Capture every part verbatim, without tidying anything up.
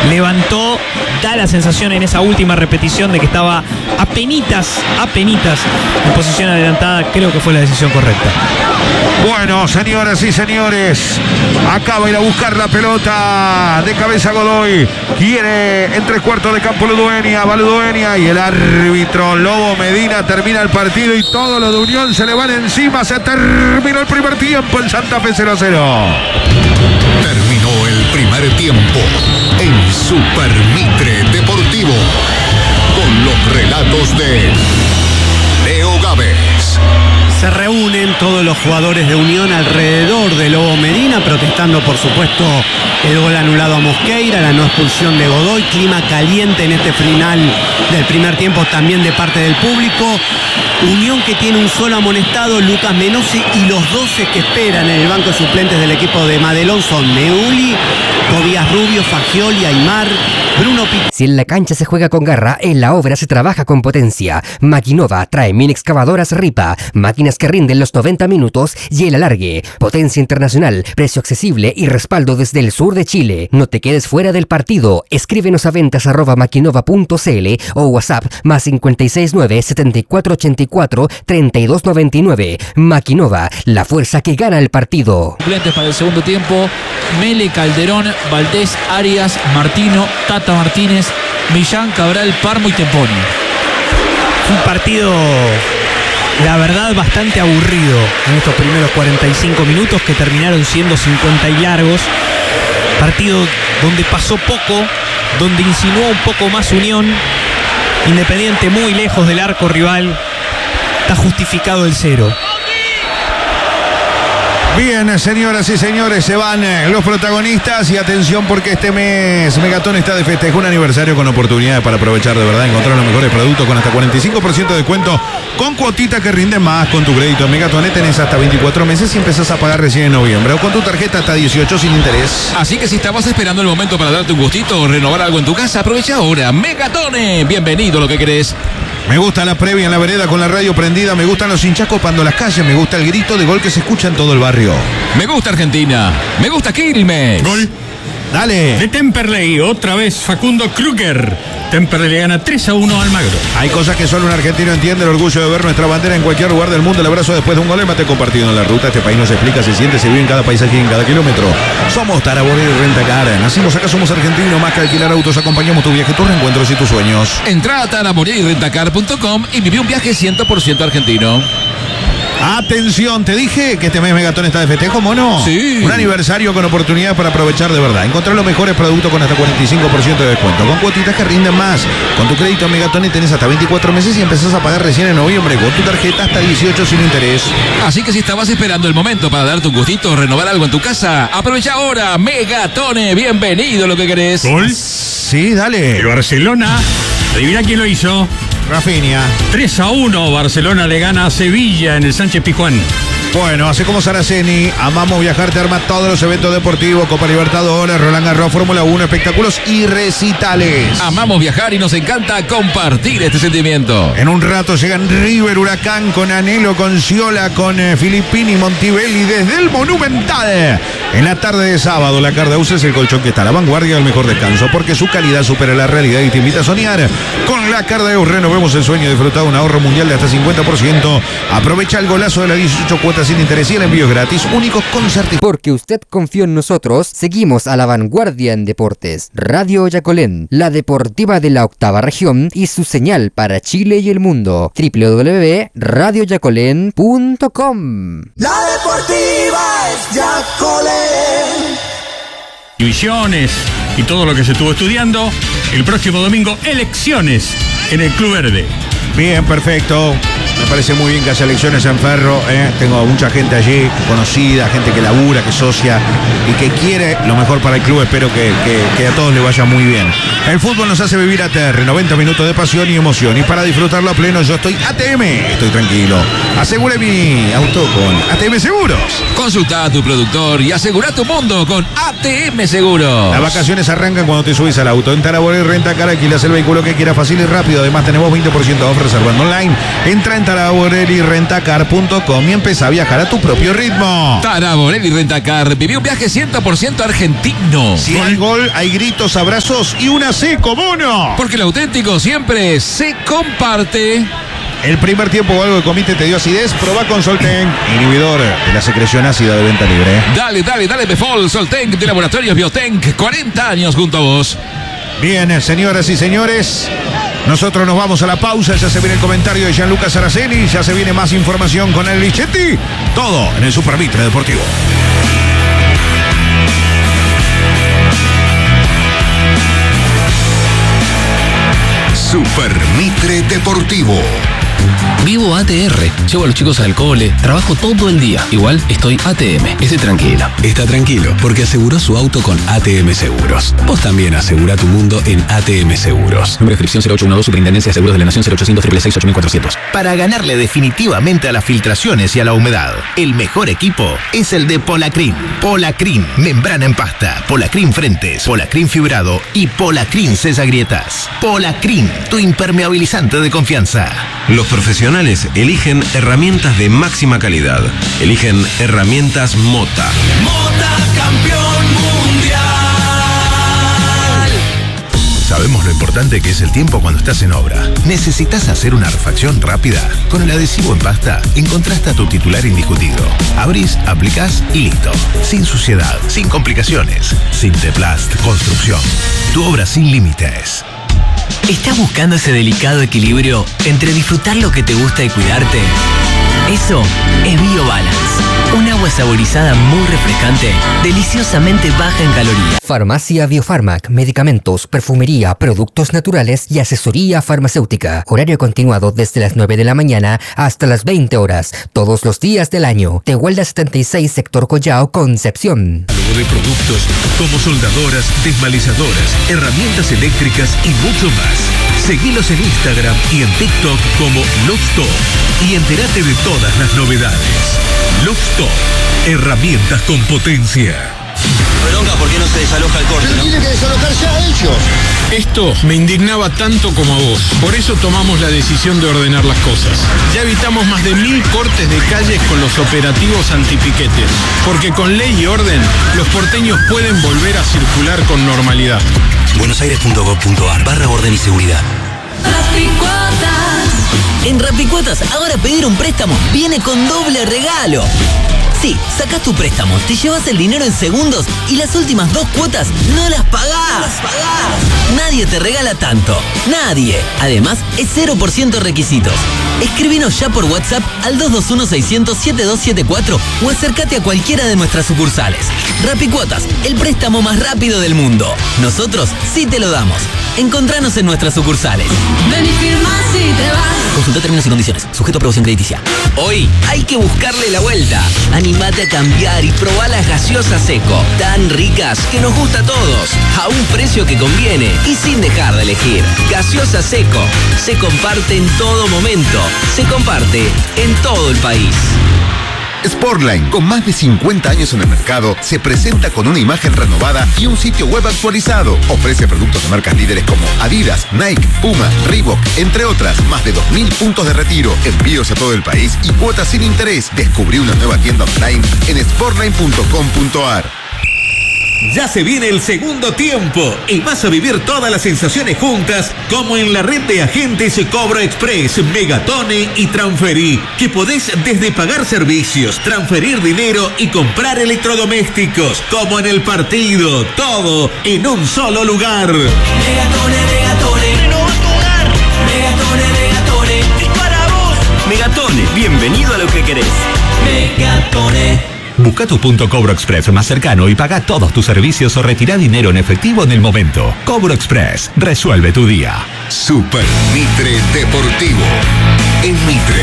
levantó, da la sensación en esa última repetición de que estaba apenitas, apenitas en posición adelantada. Creo que fue la decisión correcta. Bueno, señoras y señores, acaba de ir a buscar la pelota de cabeza Godoy. Quiere en tres cuartos de campo Ludueña, va Ludueña y el árbitro Lobo Medina termina el partido y todo lo de Unión se le van encima. Se terminó el primer tiempo en Santa Fe cero a cero. Terminó el primer tiempo en Super Mitre Deportivo con los relatos de Leo Gávez. Se reúnen todos los jugadores de Unión alrededor de Lobo Medina, protestando por supuesto el gol anulado a Mosqueira, la no expulsión de Godoy, clima caliente en este final del primer tiempo también de parte del público. Unión que tiene un solo amonestado, Lucas Menuzzi, y los doce que esperan en el banco de suplentes del equipo de Madelón son Meuli, Tobías Rubio, Fagioli, Aymar, Bruno Pic. Si en la cancha se juega con garra, en la obra se trabaja con potencia. Maquinova trae mini excavadoras Ripa, máquinas que rinden los noventa minutos y el alargue. Potencia internacional, precio accesible y respaldo desde el sur de Chile. No te quedes fuera del partido. Escríbenos a ventas arroba maquinova punto cl o WhatsApp más cinco seis nueve, siete cuatro ocho cuatro, tres dos nueve nueve. Maquinova, la fuerza que gana el partido. Suplentes para el segundo tiempo: Mele, Calderón, Valdés, Arias, Martino, Tata Martínez, Millán, Cabral, Parmo y Temponi. Un partido, la verdad, bastante aburrido en estos primeros cuarenta y cinco minutos que terminaron siendo cincuenta y largos. Partido donde pasó poco, donde insinuó un poco más Unión. Independiente muy lejos del arco rival. Está justificado el cero. Bien, señoras y señores, se van los protagonistas y atención porque este mes Megatón está de festejo, un aniversario con oportunidades para aprovechar de verdad, encontrar los mejores productos con hasta cuarenta y cinco por ciento de descuento, con cuotita que rinde más con tu crédito. En Megatón tenés hasta veinticuatro meses y empezás a pagar recién en noviembre, o con tu tarjeta hasta dieciocho sin interés. Así que si estabas esperando el momento para darte un gustito o renovar algo en tu casa, aprovecha ahora. Megatone, bienvenido a lo que querés. Me gusta la previa en la vereda con la radio prendida, me gustan los hinchas copando las calles, me gusta el grito de gol que se escucha en todo el barrio. Me gusta Argentina, me gusta Quilmes. Gol. Dale. De Temperley, otra vez Facundo Kruger. Temperley le gana tres a uno al Magro. Hay cosas que solo un argentino entiende, el orgullo de ver nuestra bandera en cualquier lugar del mundo, el abrazo después de un gol, el mate compartido en la ruta. Este país no se explica, se siente, se vive en cada paisaje y en cada kilómetro. Somos Taraboré y Rentacar. Nacimos acá, somos argentinos, más que alquilar autos, acompañamos tu viaje, tus reencuentros y tus sueños. Entrá a taraboré y rentacar punto com y viví un viaje cien por ciento argentino. Atención, te dije que este mes Megatón está de festejo, mono. Sí. Un aniversario con oportunidades para aprovechar de verdad. Encontrar los mejores productos con hasta cuarenta y cinco por ciento de descuento. Con cuotitas que rinden más. Con tu crédito Megatón tenés hasta veinticuatro meses y empezás a pagar recién en noviembre. Con tu tarjeta hasta dieciocho sin interés. Así que si estabas esperando el momento para darte un gustito o renovar algo en tu casa, aprovecha ahora. Megatone, bienvenido a lo que querés. Gol. Sí, dale. El Barcelona, adivina quién lo hizo. Rafinha. tres a uno, Barcelona le gana a Sevilla en el Sánchez Pizjuán. Bueno, así como Saraceni, amamos viajar, te arma todos los eventos deportivos, Copa Libertadores, Roland Garros, Fórmula uno, espectáculos y recitales. Amamos viajar y nos encanta compartir este sentimiento. En un rato llegan River, Huracán, con Anhelo, con Ciola, con eh, Filippini, Montibelli, desde el Monumental. En la tarde de sábado, la Cardauce es el colchón que está a la vanguardia del mejor descanso, porque su calidad supera la realidad y te invita a soñar. Con la Cardauce renovemos el sueño, disfrutar un ahorro mundial de hasta cincuenta por ciento. Aprovecha el golazo de las dieciocho cuotas sin interés y el envío gratis, únicos con certificado. Porque usted confió en nosotros, seguimos a la vanguardia en deportes. Radio Yacolén, la deportiva de la octava región y su señal para Chile y el mundo. doble u doble u doble u punto radio yacolén punto com. La deportiva es Yacolén. Divisiones y todo lo que se estuvo estudiando. El próximo domingo, elecciones en el Club Verde. Bien, perfecto. Me parece muy bien que haya elecciones en Ferro, ¿eh? Tengo mucha gente allí, conocida, gente que labura, que es socia y que quiere lo mejor para el club. Espero que, que, que a todos les vaya muy bien. El fútbol nos hace vivir a T R, noventa minutos de pasión y emoción. Y para disfrutarlo a pleno, yo estoy A T M. Estoy tranquilo. Asegure mi auto con A T M Seguros. Consulta a tu productor y asegura tu mundo con A T M Seguros. Las vacaciones arrancan cuando te subís al auto. En Taraboré Rentacar alquilas el vehículo que quieras fácil y rápido. Además tenemos veinte por ciento off reservando online. Entra en Taraborelli Rentacar punto com y empieza a viajar a tu propio ritmo. Taraborelli Rentacar, viví un viaje cien por ciento argentino. Si hay gol, hay gritos, abrazos y una C como uno. Porque lo auténtico siempre se comparte. El primer tiempo o algo de comité te dio acidez, probá con Solten, inhibidor de la secreción ácida de venta libre. Dale, dale, dale, Befol, Soltenc de Laboratorios Biotenc, cuarenta años junto a vos. Bien, señoras y señores, nosotros nos vamos a la pausa. Ya se viene el comentario de Gianluca Saraceni, ya se viene más información con el Lichetti. Todo en el Super Mitre Deportivo. Super Mitre Deportivo. Vivo A T R, llevo a los chicos al cole, trabajo todo el día. Igual estoy A T M, esté tranquilo. Está tranquilo, porque aseguró su auto con A T M Seguros. Vos también asegura tu mundo en A T M Seguros. Número de inscripción cero ocho uno dos, Superintendencia de Seguros de la Nación cero ochocientos, seis seis seis, ocho mil cuatrocientos. Para ganarle definitivamente a las filtraciones y a la humedad, el mejor equipo es el de Polacrin. Polacrin, membrana en pasta, Polacrin frentes, Polacrin fibrado y Polacrin sella grietas. Polacrin, tu impermeabilizante de confianza. Los profesionales eligen herramientas de máxima calidad. Eligen herramientas Mota. Mota campeón mundial. Sabemos lo importante que es el tiempo cuando estás en obra. ¿Necesitas hacer una refacción rápida? Con el adhesivo en pasta encontraste a tu titular indiscutido. Abrís, aplicás y listo. Sin suciedad, sin complicaciones. Sinteplast Construcción. Tu obra sin límites. ¿Estás buscando ese delicado equilibrio entre disfrutar lo que te gusta y cuidarte? Eso es BioBalance, un agua saborizada muy refrescante, deliciosamente baja en calorías. Farmacia Biofarmac, medicamentos, perfumería, productos naturales y asesoría farmacéutica. Horario continuado desde las nueve de la mañana hasta las veinte horas, todos los días del año. Tehuelda setenta y seis, Sector Collao, Concepción. De productos como soldadoras, desmalizadoras, herramientas eléctricas y mucho más. Seguilos en Instagram y en TikTok como Lockstop y entérate de todas las novedades. Lockstop, herramientas con potencia. Bronca, ¿por qué no se desaloja el corte? Pero ¿no? tiene que desalojarse a ellos. Esto me indignaba tanto como a vos. Por eso tomamos la decisión de ordenar las cosas. Ya evitamos más de mil cortes de calles con los operativos antipiquetes. Porque con ley y orden, los porteños pueden volver a circular con normalidad. buenosaires punto gov punto ar barra orden y seguridad. Rapicuotas. En Rapicuotas, ahora pedir un préstamo viene con doble regalo. Sí, sacás tu préstamo, te llevas el dinero en segundos y las últimas dos cuotas no las pagás. No las pagás. Nadie te regala tanto. Nadie. Además, es cero por ciento requisitos. Escribinos ya por WhatsApp al dos dos uno, seis cero cero, siete dos siete cuatro o acércate a cualquiera de nuestras sucursales. Rapicuotas, el préstamo más rápido del mundo. Nosotros sí te lo damos. Encontranos en nuestras sucursales. Ven y firma si te vas. Consulta términos y condiciones. Sujeto a aprobación crediticia. Hoy hay que buscarle la vuelta. Animate a cambiar y probá las gaseosas Seco. Tan ricas que nos gusta a todos. A un precio que conviene y sin dejar de elegir. Gaseosa Seco. Se comparte en todo momento. Se comparte en todo el país. Sportline, con más de cincuenta años en el mercado, se presenta con una imagen renovada y un sitio web actualizado. Ofrece productos de marcas líderes como Adidas, Nike, Puma, Reebok, entre otras. Más de dos mil puntos de retiro, envíos a todo el país y cuotas sin interés. Descubrí una nueva tienda online en sportline punto com punto ar. Ya se viene el segundo tiempo y vas a vivir todas las sensaciones juntas como en la red de agentes Cobro Express, Megatone y Transferí, que podés desde pagar servicios, transferir dinero y comprar electrodomésticos, como en el partido, todo en un solo lugar. Megatone, Megatone, renová tu hogar. Megatone, Megatone, es para vos. Megatone, bienvenido a lo que querés. Megatone. Busca tu punto Cobro Express más cercano y paga todos tus servicios o retira dinero en efectivo en el momento. Cobro Express, resuelve tu día. Super Mitre Deportivo. En Mitre.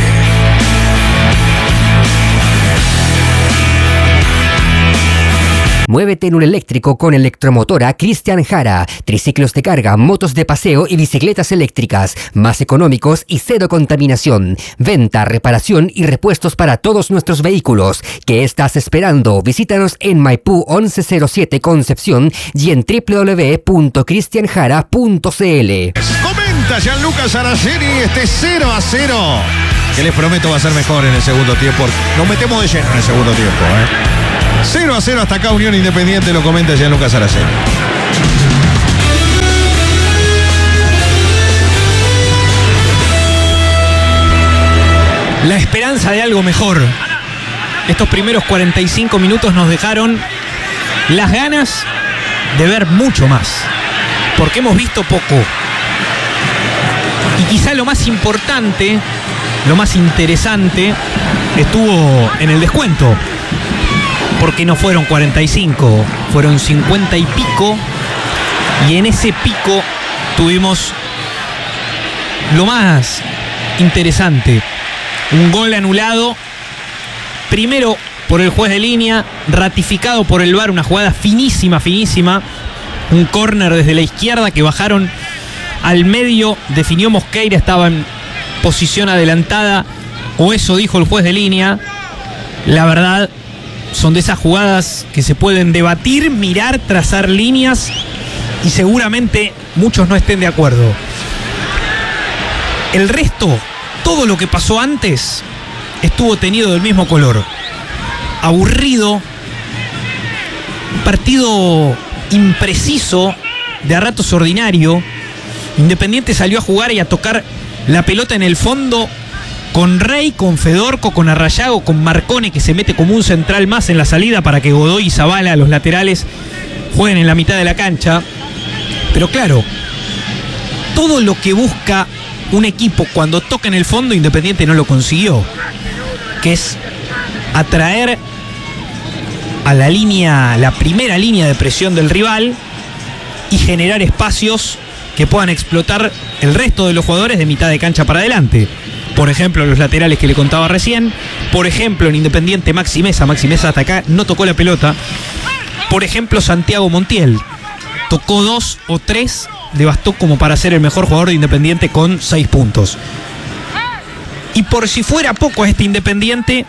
Muévete en un eléctrico con Electromotora Cristian Jara. Triciclos de carga, motos de paseo y bicicletas eléctricas. Más económicos y cero contaminación. Venta, reparación y repuestos para todos nuestros vehículos. ¿Qué estás esperando? Visítanos en Maipú once cero siete Concepción y en doble u doble u doble u punto cristian jara punto c l. Comenta pregunta Gianluca Saraceni, este cero a cero, que les prometo va a ser mejor en el segundo tiempo. Nos metemos de lleno en el segundo tiempo, ¿eh? cero a cero hasta acá, Unión Independiente, lo comenta Gianluca Saraceni. La esperanza de algo mejor. Estos primeros cuarenta y cinco minutos nos dejaron las ganas de ver mucho más, porque hemos visto poco. Y quizá lo más importante, lo más interesante, estuvo en el descuento, porque no fueron cuarenta y cinco, fueron cincuenta y pico, y en ese pico tuvimos lo más interesante: un gol anulado, primero por el juez de línea, ratificado por el V A R, una jugada finísima, finísima, un córner desde la izquierda que bajaron al medio, definió Mosqueira, estaba en posición adelantada, o eso dijo el juez de línea. La verdad, son de esas jugadas que se pueden debatir, mirar, trazar líneas, y seguramente muchos no estén de acuerdo. El resto, todo lo que pasó antes, estuvo teñido del mismo color. Aburrido, partido impreciso, de a ratos ordinario. Independiente salió a jugar y a tocar la pelota en el fondo con Rey, con Fedorco, con Arrayago, con Marcone, que se mete como un central más en la salida para que Godoy y Zabala, los laterales, jueguen en la mitad de la cancha. Pero claro, todo lo que busca un equipo cuando toca en el fondo, Independiente no lo consiguió, que es atraer a la línea, la primera línea de presión del rival, y generar espacios que puedan explotar el resto de los jugadores de mitad de cancha para adelante. Por ejemplo, los laterales que le contaba recién. Por ejemplo, en Independiente, Maxi Meza. Maxi Meza hasta acá no tocó la pelota. Por ejemplo, Santiago Montiel. Tocó dos o tres, le bastó como para ser el mejor jugador de Independiente con seis puntos. Y por si fuera poco a este Independiente,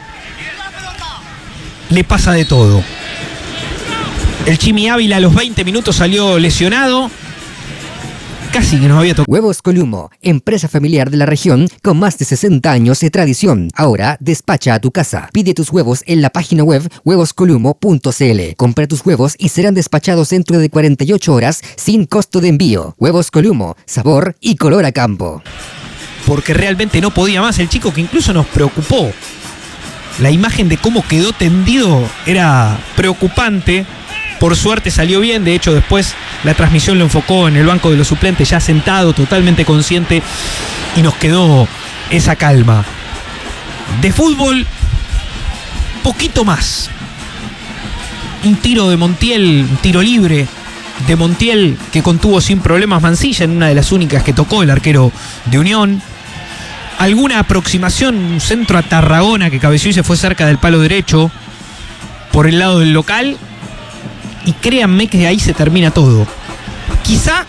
le pasa de todo. El Chimi Ávila a los veinte minutos salió lesionado. Casi que nos había tocado. Huevos Columo, empresa familiar de la región con más de sesenta años de tradición. Ahora despacha a tu casa. Pide tus huevos en la página web huevos columo punto c l. Compra tus huevos y serán despachados dentro de cuarenta y ocho horas sin costo de envío. Huevos Columo, sabor y color a campo. Porque realmente no podía más el chico, que incluso nos preocupó. La imagen de cómo quedó tendido era preocupante. Por suerte salió bien, de hecho después la transmisión lo enfocó en el banco de los suplentes, ya sentado, totalmente consciente, y nos quedó esa calma. De fútbol, poquito más. Un tiro de Montiel, un tiro libre de Montiel que contuvo sin problemas Mancilla, en una de las únicas que tocó el arquero de Unión. Alguna aproximación, un centro a Tarragona que cabeció y se fue cerca del palo derecho por el lado del local. Y créanme que ahí se termina todo. Quizá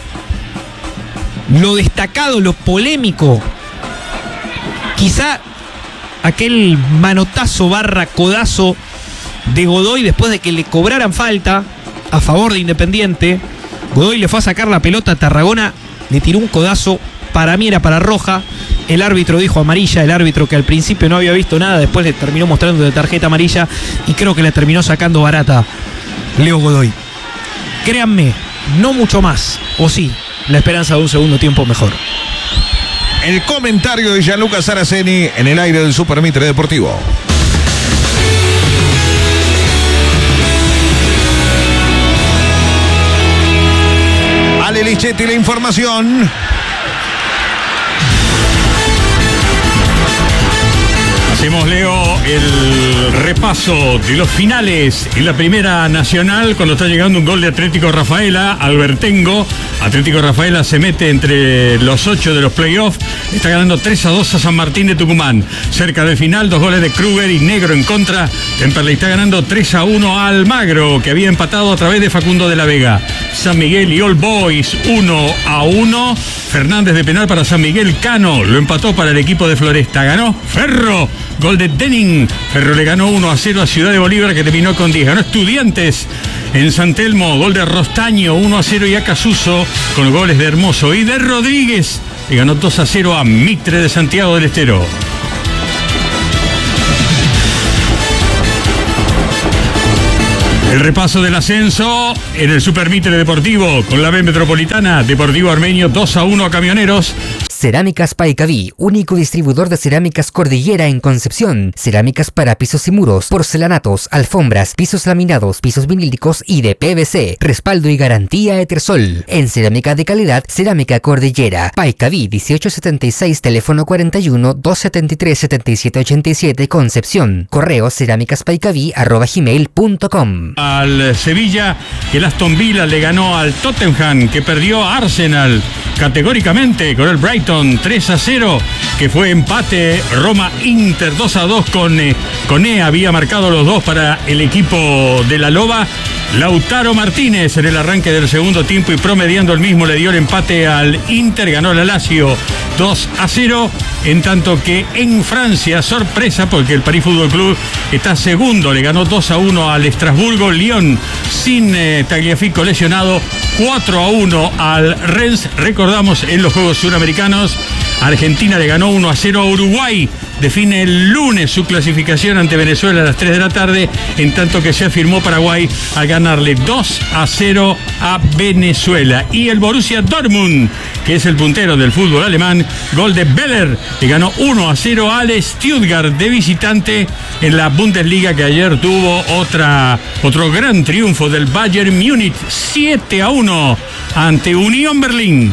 lo destacado, lo polémico, quizá aquel manotazo barra codazo de Godoy después de que le cobraran falta a favor de Independiente. Godoy le fue a sacar la pelota a Tarragona, le tiró un codazo, para mí era para roja. El árbitro dijo amarilla, el árbitro que al principio no había visto nada, después le terminó mostrando de tarjeta amarilla y creo que le terminó sacando barata Leo Godoy. Créanme, no mucho más, o sí, la esperanza de un segundo tiempo mejor. El comentario de Gianluca Saraceni en el aire del Super Mitre Deportivo. Ale Lichetti, la información. Hacemos, Leo, el repaso de los finales en la Primera Nacional, cuando está llegando un gol de Atlético Rafaela, Albertengo. Atlético Rafaela se mete entre los ocho de los playoffs, está ganando tres a dos a San Martín de Tucumán. Cerca del final, dos goles de Kruger y Negro en contra. Temperley está ganando tres a uno a Almagro, que había empatado a través de Facundo de la Vega. San Miguel y All Boys uno a uno. Fernández de penal para San Miguel. Cano lo empató para el equipo de Floresta. Ganó Ferro. Gol de Denning. Ferro le ganó uno a cero a Ciudad de Bolívar, que terminó con diez. Ganó Estudiantes En San Telmo, gol de Rostaño, uno a cero y a Casuso, con goles de Hermoso y de Rodríguez, y ganó dos a cero a Mitre de Santiago del Estero. El repaso del ascenso en el Super Mitre Deportivo con la B Metropolitana, Deportivo Armenio dos a uno a Camioneros. Cerámicas Paicaví, único distribuidor de cerámicas Cordillera en Concepción. Cerámicas para pisos y muros, porcelanatos, alfombras, pisos laminados, pisos vinílicos y de P V C. Respaldo y garantía Etersol. En cerámica de calidad, Cerámica Cordillera. Paicaví dieciocho setenta y seis, teléfono cuarenta y uno, doscientos setenta y tres, setenta y siete ochenta y siete, Concepción. Correo cerámicaspaicaví arroba gmail punto com. Al Sevilla, el Aston Villa le ganó al Tottenham, que perdió a Arsenal categóricamente con el Brighton tres a cero, que fue empate. Roma Inter dos a dos con eh, Coné había marcado los dos para el equipo de la Loba. Lautaro Martínez en el arranque del segundo tiempo y promediando el mismo le dio el empate al Inter, ganó la Lazio dos a cero, en tanto que en Francia, sorpresa porque el París Fútbol Club está segundo, le ganó dos a uno al Estrasburgo. Lyon sin eh, Tagliafico lesionado, cuatro a uno al Rennes. Recordamos en los Juegos Suramericanos, Argentina le ganó uno a cero a Uruguay. Define el lunes su clasificación ante Venezuela a las tres de la tarde, en tanto que se afirmó Paraguay al ganarle dos a cero a Venezuela. Y el Borussia Dortmund, que es el puntero del fútbol alemán, gol de Beller, le ganó uno a cero al Stuttgart de visitante en la Bundesliga, que ayer tuvo otra, otro gran triunfo del Bayern Múnich, siete a uno ante Unión Berlín.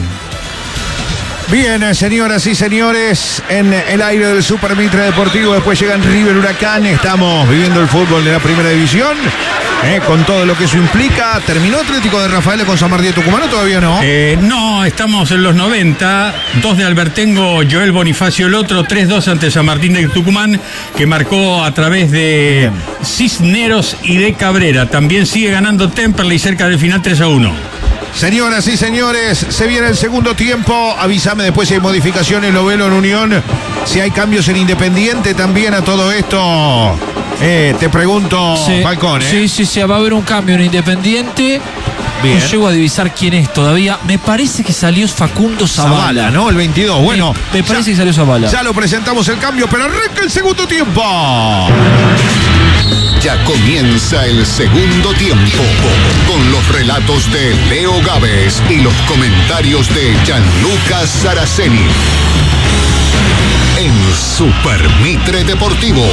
Bien, señoras y señores, en el aire del Super Mitre Deportivo, después llegan River Huracán, estamos viviendo el fútbol de la primera división, eh, con todo lo que eso implica. ¿Terminó Atlético de Rafaela con San Martín de Tucumán o todavía no? Eh, no, estamos en los noventa, dos de Albertengo, Joel Bonifacio el otro, tres dos ante San Martín de Tucumán, que marcó a través de Cisneros y de Cabrera. También sigue ganando Temperley cerca del final tres a uno. Señoras y señores, se viene el segundo tiempo. Avísame después si hay modificaciones, lo velo en Unión. Si hay cambios en Independiente también a todo esto. Eh, te pregunto, Sí, Falcón. ¿eh? sí, sí, sí, va a haber un cambio en Independiente. Bien. No llego a divisar quién es todavía. Me parece que salió Facundo Zavala. Zavala, ¿no? El veintidós. Bueno, me, me parece que salió Zavala. Ya lo presentamos el cambio, pero arranca el segundo tiempo. Ya comienza el segundo tiempo con los relatos de Leo Gávez y los comentarios de Gianluca Saraceni en Super Mitre Deportivo.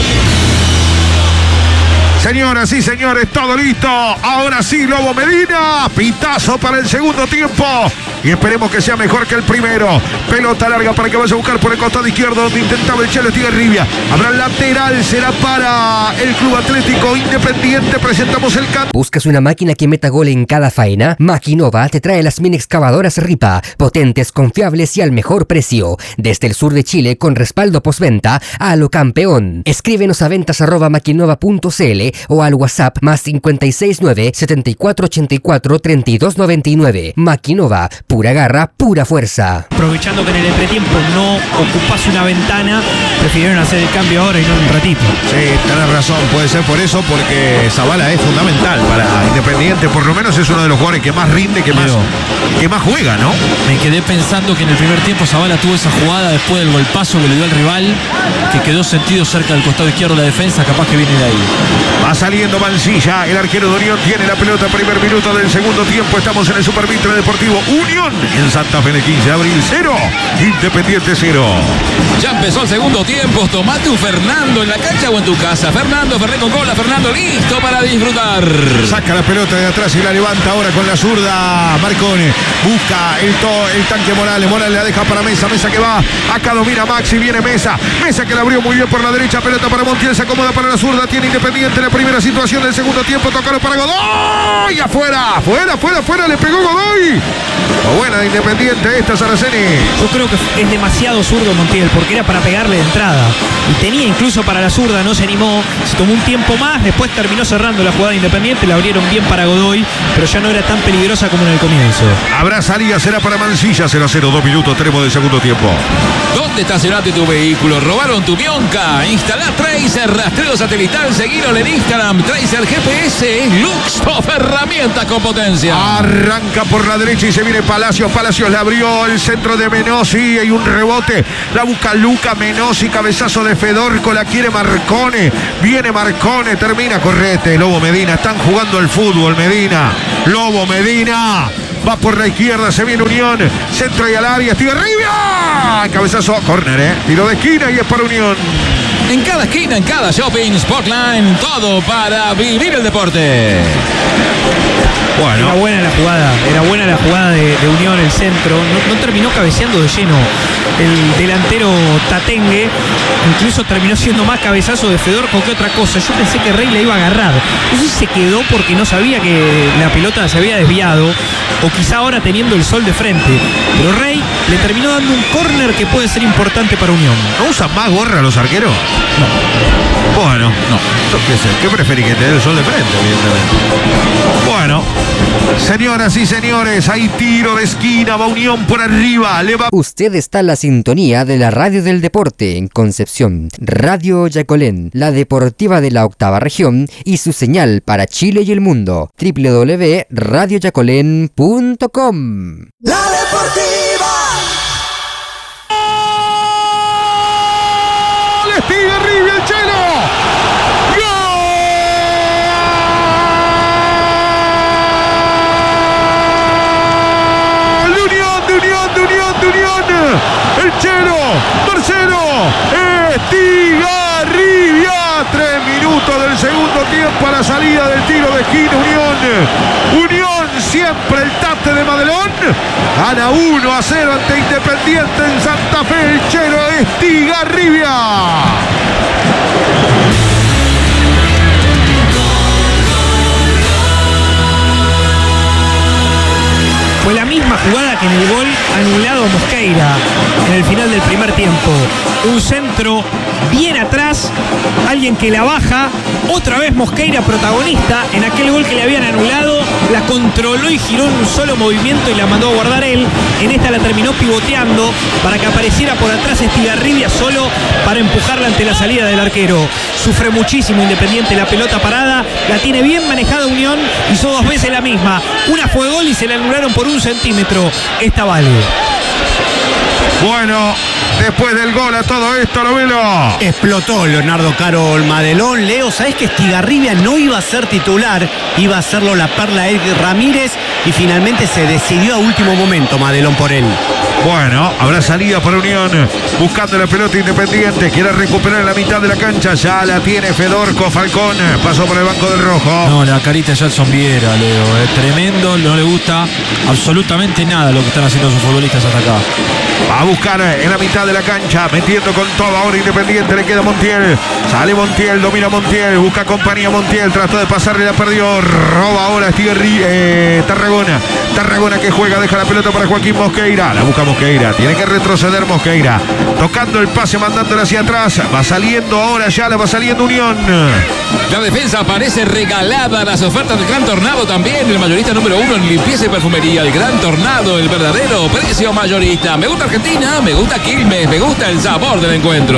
Señoras y señores, todo listo. Ahora sí, Lobo Medina. Pitazo para el segundo tiempo. Y esperemos que sea mejor que el primero. Pelota larga para que vaya a buscar por el costado izquierdo, donde intentaba el Chelo Estigarribia. Habrá lateral, será para el Club Atlético Independiente. Presentamos el cambio. ¿Buscas una máquina que meta gol en cada faena? Maquinova te trae las mini excavadoras Ripa, potentes, confiables y al mejor precio. Desde el sur de Chile, con respaldo postventa a lo campeón. Escríbenos a ventas arroba maquinova punto cl o al WhatsApp más cinco seis nueve, setenta y cuatro ochenta y cuatro, treinta y dos noventa y nueve. Maquinova, pura garra, pura fuerza. Aprovechando que en el entretiempo no ocupás una ventana, prefirieron hacer el cambio ahora y no en un ratito. Sí, tenés razón, puede ser por eso, porque Zavala es fundamental para Independiente. Por lo menos es uno de los jugadores que más rinde, que más, que más juega, ¿no? Me quedé pensando que en el primer tiempo Zavala tuvo esa jugada después del golpazo que le dio al rival, que quedó sentido cerca del costado izquierdo de la defensa, capaz que viene de ahí. Va saliendo Mancilla, el arquero de Unión tiene la pelota, primer minuto del segundo tiempo. Estamos en el Super Mitre Deportivo. Unión en Santa Fe, el quince de abril, cero, Independiente cero. Ya empezó el segundo tiempo. Tomate un Fernando en la cancha o en tu casa. Fernando, Ferré con cola. Fernando listo para disfrutar. Saca la pelota de atrás y la levanta ahora con la zurda. Marcone busca el, to, el tanque Morales. Morales la deja para Mesa. Mesa que va. Acá domina Maxi. Viene Mesa. Mesa que la abrió muy bien por la derecha. Pelota para Montiel. Se acomoda para la zurda. Tiene Independiente la primera situación del segundo tiempo. Tocaron para Godoy. Afuera. Afuera, afuera, afuera. Le pegó Godoy. O buena de Independiente esta, Saraceni. Yo creo que es demasiado zurdo Montiel, porque era para pegarle de entrada. Y tenía incluso para la zurda, no se animó. Se tomó un tiempo más, después terminó cerrando la jugada Independiente, la abrieron bien para Godoy, pero ya no era tan peligrosa como en el comienzo. Habrá salida, será para Mansilla, cero a cero, dos minutos, tenemos del segundo tiempo. ¿Dónde estacionaste tu vehículo? ¿Robaron tu Mionca? Instalá Tracer, rastreo satelital, seguilo en Instagram. Tracer G P S es Luxoft, herramientas con potencia. Arranca por la derecha y se viene Palacios. Palacios le abrió el centro de Menossi. Hay un rebote. La busca Luca Menossi. Cabezazo de Fedorco. La quiere Marcone. Viene Marcone. Termina Correte. Lobo Medina. Están jugando el fútbol, Medina. Lobo Medina. Va por la izquierda. Se viene Unión. Centro y al área. Estigarribia. Cabezazo. Córner, ¿eh? Tiro de esquina y es para Unión. En cada esquina, en cada shopping, Sportline, todo para vivir el deporte. Bueno. Era buena la jugada, era buena la jugada de, de Unión, el centro. No, no terminó cabeceando de lleno el delantero Tatengue. Incluso terminó siendo más cabezazo de Fedorco que otra cosa. Yo pensé que Rey la iba a agarrar. No sé si se quedó porque no sabía que la pelota se había desviado, o quizá ahora teniendo el sol de frente. Pero Rey le terminó dando un córner que puede ser importante para Unión. ¿No usan más gorra los arqueros? No. Bueno, no. Yo qué sé, ¿qué preferís, que te dé el sol de frente, evidentemente? Bueno, señoras y señores, hay tiro de esquina, va Unión por arriba, le va... Usted está en la sintonía de la Radio del Deporte en Concepción, Radio Yacolén, la deportiva de la octava región y su señal para Chile y el mundo, doble u doble u doble u punto radio yacolén punto com. La deportiva. Estigarribia el Chelo. El Chelo, Marcelo, Estigarribia. Tres minutos del segundo tiempo a la salida del tiro de esquina. Unión, Unión, siempre el tate de Madelón. Gana uno a cero ante Independiente en Santa Fe. El Chelo Estigarribia. Fue la misma jugada que en el gol anulado a Mosqueira en el final del primer tiempo. Un centro bien atrás, alguien que la baja, otra vez Mosqueira protagonista en aquel gol que le habían anulado, la controló y giró en un solo movimiento y la mandó a guardar él. En esta la terminó pivoteando para que apareciera por atrás Estigarribia solo para empujarla ante la salida del arquero. Sufre muchísimo Independiente, la pelota parada, la tiene bien manejada Unión, hizo dos veces la misma. Una fue gol y se la anularon por un centímetro. Esta vale. Bueno, después del gol a todo esto, lo velo. Explotó Leonardo Carol Madelón. Leo, ¿sabés que Estigarribia no iba a ser titular? Iba a hacerlo la perla Edgar Ramírez y finalmente se decidió a último momento Madelón por él. Bueno, habrá salida para Unión, buscando la pelota Independiente, quiere recuperar la mitad de la cancha, ya la tiene Fedorco. Falcón pasó por el banco del rojo. No, la carita de Gelson Viera, Leo, es tremendo, no le gusta absolutamente nada lo que están haciendo sus futbolistas hasta acá. Va a buscar en la mitad de la cancha, metiendo con todo ahora Independiente, le queda Montiel, sale Montiel, domina Montiel, busca compañía Montiel, trató de pasarle, la perdió, roba ahora Estigarribia, eh, Tarragona, Tarragona que juega, deja la pelota para Joaquín Mosqueira, la busca Mosqueira, tiene que retroceder Mosqueira, tocando el pase, mandándola hacia atrás, va saliendo ahora ya, la va saliendo Unión. La defensa parece regalada, las ofertas del Gran Tornado también, el mayorista número uno en limpieza y perfumería, el Gran Tornado, el verdadero precio mayorista. Me gusta Argentina, me gusta Quilmes, me gusta el sabor del encuentro.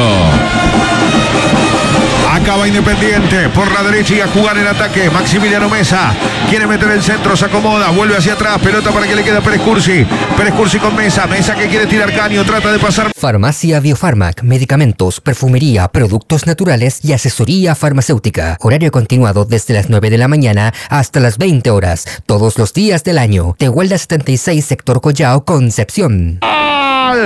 Acaba Independiente por la derecha y a jugar el ataque. Maximiliano Mesa quiere meter el centro, se acomoda, vuelve hacia atrás, pelota para que le quede a Pérez Cursi. Pérez Cursi con Mesa, Mesa que quiere tirar caño, trata de pasar. Farmacia Biofarmac, medicamentos, perfumería, productos naturales y asesoría farmacéutica. Horario continuado desde las nueve de la mañana hasta las veinte horas, todos los días del año. Tehuelda setenta y seis, sector Collao, Concepción. ¡Gol!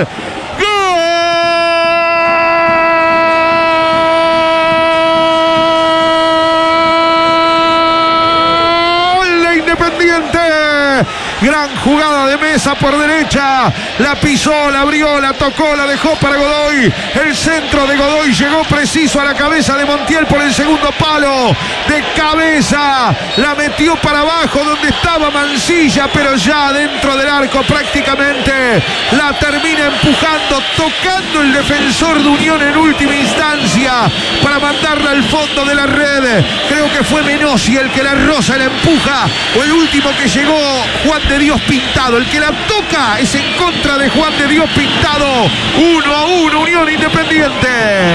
Independiente. Gran jugada de Mesa por derecha. La pisó, la abrió, la tocó, la dejó para Godoy. El centro de Godoy llegó preciso a la cabeza de Montiel por el segundo palo. De cabeza, la metió para abajo donde estaba Mancilla, pero ya dentro del arco prácticamente. La termina empujando, tocando el defensor de Unión en última instancia para mandarla al fondo de la red. Creo que fue Menossi el que la roza, la empuja, o el último que llegó, Juan de Dios Pintado. El que la toca es en contra de Juan de Dios Pintado. Uno a uno, Unión Independiente.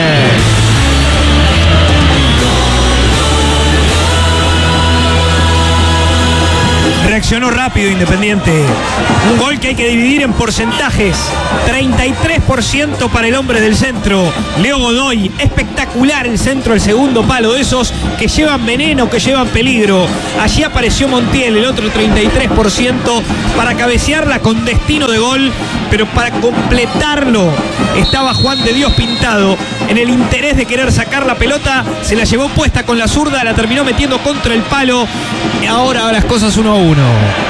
Reaccionó rápido Independiente. Un gol que hay que dividir en porcentajes. treinta y tres por ciento para el hombre del centro, Leo Godoy. Espectacular el centro, el segundo palo, de esos que llevan veneno, que llevan peligro. Allí apareció Montiel, el otro treinta y tres por ciento para cabecearla con destino de gol. Pero para completarlo estaba Juan de Dios Pintado. En el interés de querer sacar la pelota, se la llevó puesta con la zurda, la terminó metiendo contra el palo. Y ahora las cosas uno a uno.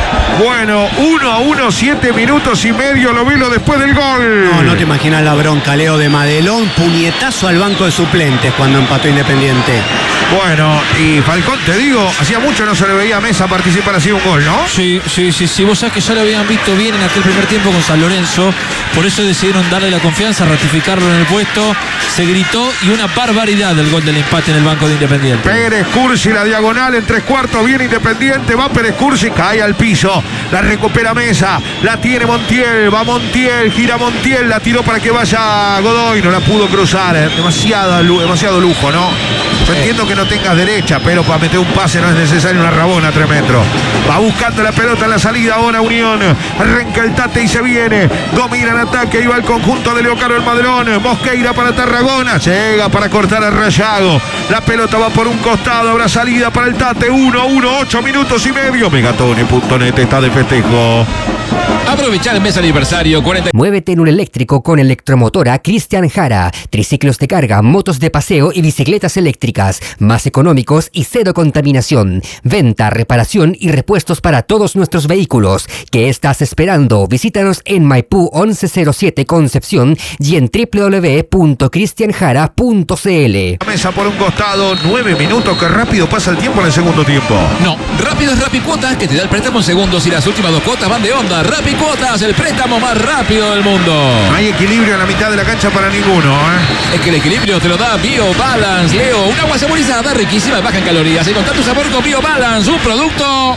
Bueno, uno a uno, siete minutos y medio, lo vilo después del gol. No, no te imaginas la bronca, Leo, de Madelón, puñetazo al banco de suplentes cuando empató Independiente. Bueno, y Falcón, te digo, hacía mucho no se le veía a Mesa participar así un gol, ¿no? Sí, sí, sí, sí. Vos sabés que ya lo habían visto bien en aquel primer tiempo con San Lorenzo, por eso decidieron darle la confianza, ratificarlo en el puesto. Se gritó y una barbaridad el gol del empate en el banco de Independiente. Pérez Cursi, la diagonal en tres cuartos, bien Independiente, va Pérez Cursi, cae al piso, la recupera Mesa, la tiene Montiel, va Montiel, gira Montiel, la tiró para que vaya Godoy, no la pudo cruzar, ¿eh? demasiado, demasiado lujo, ¿no? Yo entiendo que no tengas derecha, pero para meter un pase no es necesario una rabona tres metros. Va buscando la pelota en la salida ahora Unión, arranca el Tate y se viene, domina el ataque y va el conjunto de Leocaro el Madrón. Mosqueira para Tarragona, llega para cortar a Rayago, la pelota va por un costado, habrá salida para el Tate. Uno a uno, ocho minutos y medio. Megatone punto net está de festejo. Aprovechar el mes aniversario cuarenta. Muévete en un eléctrico con Electromotora Cristian Jara. Triciclos de carga, motos de paseo y bicicletas eléctricas. Más económicos y cero contaminación. Venta, reparación y repuestos para todos nuestros vehículos. ¿Qué estás esperando? Visítanos en Maipú once cero siete Concepción y en w w w punto cristian jara punto c l. Mesa por un costado, nueve minutos, que rápido pasa el tiempo en el segundo tiempo. No, rápido es Rapicuotas, que te da el préstamo en segundos y las últimas dos cuotas van de onda. Rapicuotas, el préstamo más rápido del mundo. No hay equilibrio en la mitad de la cancha para ninguno, ¿eh? Es que el equilibrio te lo da BioBalance, Leo. Un agua saborizada, riquísima, baja en calorías. Y con tanto sabor con BioBalance, un producto...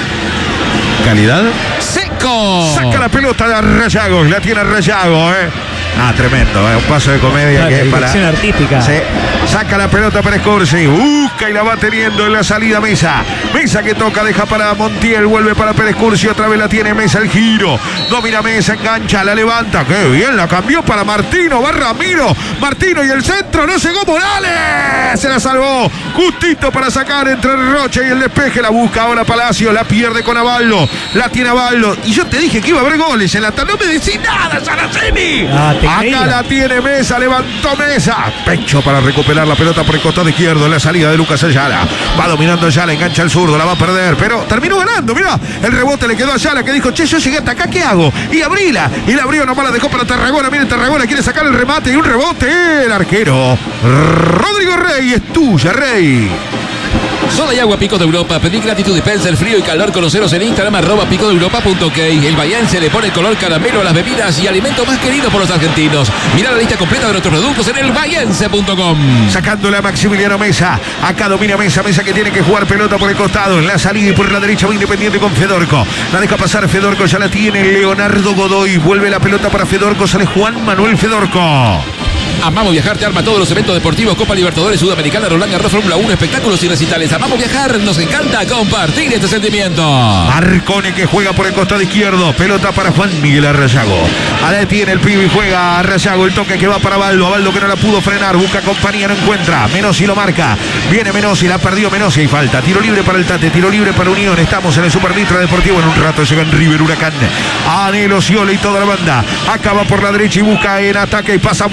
¿Calidad? ¡Seco! Saca la pelota de Rayagos, la tiene Rayagos, ¿eh? Ah, tremendo, ¿eh? Un paso de comedia claro, que es para... dirección artística. Sí. Saca la pelota para Scorsi, busca y la va teniendo en la salida Mesa. Mesa que toca, deja para Montiel, vuelve para Pérez Cursi, otra vez la tiene Mesa, el giro. Domina Mesa, engancha, la levanta. ¡Qué bien! La cambió para Martino, va Ramiro. Martino y el centro, no llegó Morales. Se la salvó. Justito para sacar entre el Roche y el despeje. La busca ahora Palacio, la pierde con Avaldo. La tiene Avaldo. Y yo te dije que iba a haber goles en la tarde. No me decís nada, Saraceni. Ah, Acá creía. La tiene Mesa, levantó Mesa. Pecho para recuperar la pelota por el costado izquierdo en la salida de Lucas Ayala. Va dominando Ayala, engancha el zurdo, la va a perder, pero terminó ganando, mirá. El rebote le quedó a Ayala, que dijo, che, yo llegué hasta acá, ¿qué hago? Y abrila. Y la abrió, nomás la dejó para Tarragona. Miren, Tarragona quiere sacar el remate y un rebote. El arquero Rodrigo Rey, es tuya, Rey. Soda y agua Pico de Europa. Pedí gratitud dispenser frío y calor. Conoceros en Instagram arroba pico de europa punto ok. El bahiense le pone color caramelo a las bebidas y alimento más querido por los argentinos. Mirá la lista completa de nuestros productos en el bahiense punto com. Sacándola a Maximiliano Mesa. Acá domina Mesa. Mesa que tiene que jugar pelota por el costado. En la salida y por la derecha va Independiente con Fedorco. La deja pasar Fedorco. Ya la tiene Leonardo Godoy. Vuelve la pelota para Fedorco. Sale Juan Manuel Fedorco. Amamos Viajar te arma todos los eventos deportivos, Copa Libertadores, Sudamericana, Roland Garros, Fórmula uno, espectáculos y recitales. Amamos Viajar, nos encanta compartir este sentimiento. Arcone que juega por el costado izquierdo, pelota para Juan Miguel Arrayago. Ahora tiene el pibe y juega Arrayago, el toque que va para Baldo, Baldo que no la pudo frenar, busca compañía, no encuentra, Menossi lo marca, viene Menossi, la perdió Menossi y falta, tiro libre para el Tate, tiro libre para Unión, estamos en el Super Mitra Deportivo, en un rato llega en River Huracán, Anhelo Sciole y toda la banda, acaba por la derecha y busca en ataque y pasa muy bien Juan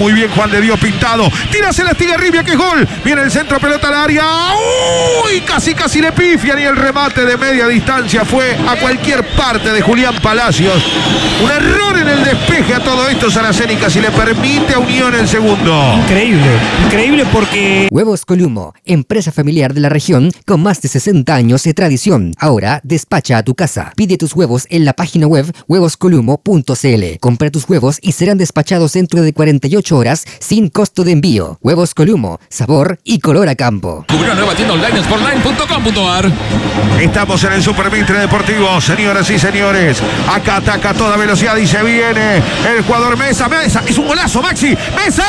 Juan de Dios Pintado. Tira Sestigarribia, que es gol. Viene el centro, pelota al área. Uy, casi casi le pifian y el remate de media distancia fue a cualquier parte de Julián Palacios. Un error en el despeje a todo esto. Saraceni casi le permite a Unión el segundo. Increíble, increíble porque... Huevos Columo, empresa familiar de la región con más de sesenta años de tradición. Ahora despacha a tu casa. Pide tus huevos en la página web huevos columo punto c l. Compra tus huevos y serán despachados dentro de cuarenta y ocho horas sin costo de envío. Huevos Columo, sabor y color a campo. Cubrió una nueva tienda online en sportline punto com punto a r. Estamos en el Supermitre Deportivo, señoras y señores. Acá ataca a toda velocidad y se viene el jugador Mesa. Mesa, es un golazo, Maxi. Mesa.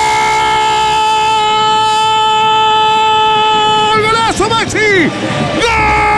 ¡Gol! ¡Golazo, Maxi! ¡Gol!